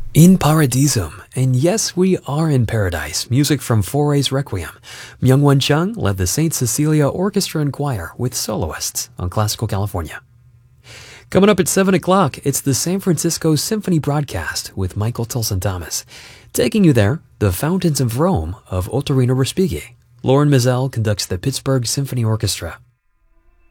In Paradisum, and yes, we are in paradise. Music from Fauré's Requiem. Myung-Whun Chung led the St. Cecilia Orchestra and Choir with soloists on Classical California. Coming up at 7 o'clock, it's the San Francisco Symphony broadcast with Michael Tilson Thomas. Taking you there, the Fountains of Rome of Ottorino Respighi. Lauren Mizell conducts the Pittsburgh Symphony Orchestra.